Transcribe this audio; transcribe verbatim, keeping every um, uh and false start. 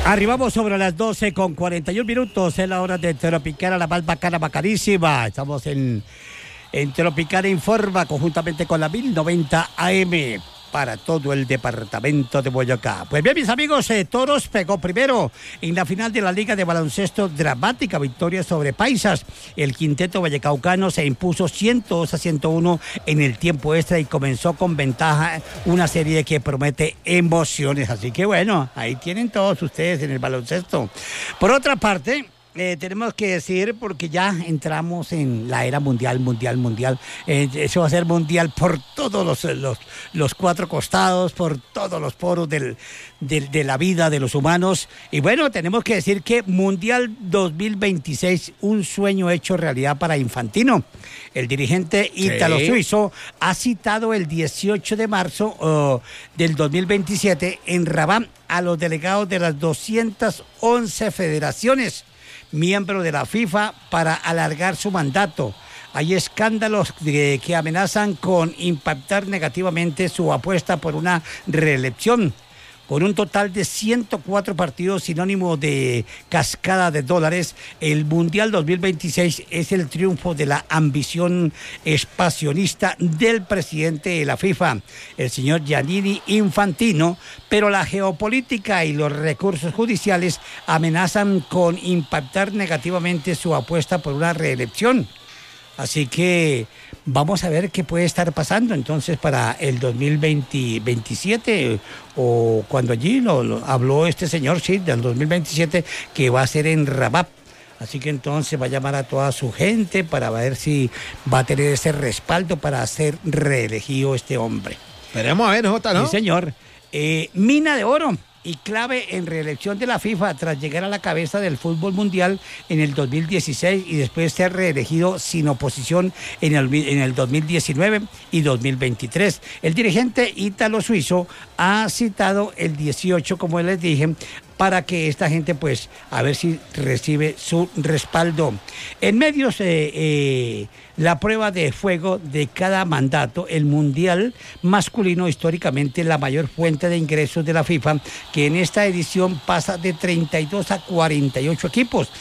Arribamos sobre las doce con cuarenta y un minutos, es la hora de Tropicana, la más bacana, bacanísima. Estamos en, en Tropicana Informa, conjuntamente con la mil noventa A M, para todo el departamento de Boyacá. Pues bien, mis amigos, eh, Toros pegó primero en la final de la Liga de Baloncesto, dramática victoria sobre Paisas. El quinteto vallecaucano se impuso ciento dos a ciento uno en el tiempo extra y comenzó con ventaja una serie que promete emociones. Así que bueno, ahí tienen todos ustedes en el baloncesto. Por otra parte, Eh, tenemos que decir, porque ya entramos en la era mundial, mundial, mundial. Eh, eso va a ser mundial por todos los, los, los cuatro costados, por todos los poros del, del, de la vida de los humanos. Y bueno, tenemos que decir que Mundial dos mil veintiséis, un sueño hecho realidad para Infantino. El dirigente ítalo-suizo ha citado el dieciocho de marzo uh, del dos mil veintisiete en Rabat a los delegados de las doscientas once federaciones miembro de la FIFA para alargar su mandato. Hay escándalos de, que amenazan con impactar negativamente su apuesta por una reelección. Con un total de ciento cuatro partidos, sinónimo de cascada de dólares, el Mundial dos mil veintiséis es el triunfo de la ambición expansionista del presidente de la FIFA, el señor Gianni Infantino, pero la geopolítica y los recursos judiciales amenazan con impactar negativamente su apuesta por una reelección. Así que vamos a ver qué puede estar pasando entonces para el dos mil veinte, veintisiete, o cuando allí lo, lo habló este señor, sí, del dos mil veintisiete, que va a ser en Rabat. Así que entonces va a llamar a toda su gente para ver si va a tener ese respaldo para ser reelegido este hombre. Esperemos a ver, Jota, ¿no? Sí, señor. Eh, mina de oro y clave en reelección de la FIFA tras llegar a la cabeza del fútbol mundial en el dos mil dieciséis y después ser reelegido sin oposición en el, en el dos mil diecinueve y dos mil veintitrés. El dirigente ítalo-suizo ha citado el dieciocho, como les dije, para que esta gente, pues, a ver si recibe su respaldo. En medios, eh, eh, la prueba de fuego de cada mandato, el Mundial masculino, históricamente la mayor fuente de ingresos de la FIFA, que en esta edición pasa de treinta y dos a cuarenta y ocho equipos.